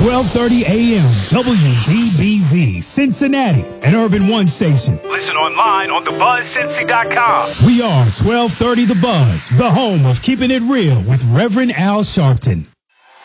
1230 AM, WDBZ, Cincinnati, an Urban One station. Listen online on thebuzzcincy.com. We are 1230 The Buzz, the home of keeping it real with Reverend Al Sharpton.